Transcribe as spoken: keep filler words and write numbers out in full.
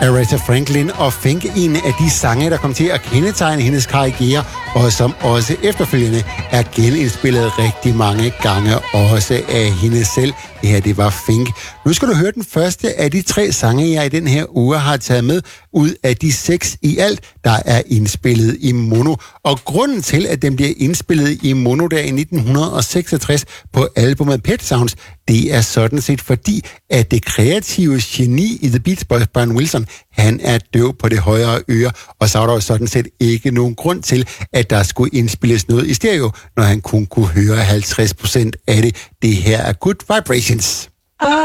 Aretha Franklin og Think, en af de sange, der kom til at kendetegne hendes karriere, og som også efterfølgende er genindspillet rigtig mange gange, også af hende selv. Det her, det var Think. Nu skal du høre den første af de tre sange, jeg i den her uge har taget med, ud af de seks i alt, der er indspillet i mono. Og grunden til, at den bliver indspillet i mono der i nitten seksogtres på albumet Pet Sounds, det er sådan set fordi, at det kreative geni i The Beach Boys, Brian Wilson, han er døv på det højre øre, og så er der jo sådan set ikke nogen grund til, at der skulle indspilles noget i stereo, når han kun kunne høre halvtreds procent af det. Det her er Good Vibrations.